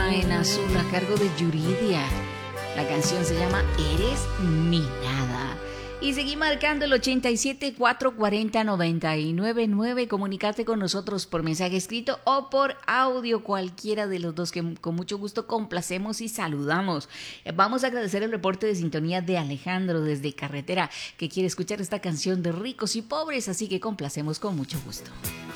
Alma en Azul a cargo de Yuridia. La canción se llama Eres mi nada. Y seguí marcando el 87 440 999. Comunicate con nosotros por mensaje escrito o por audio, cualquiera de los dos, que con mucho gusto complacemos y saludamos. Vamos a agradecer el reporte de sintonía de Alejandro desde Carretera, que quiere escuchar esta canción de Ricos y Pobres, así que complacemos con mucho gusto.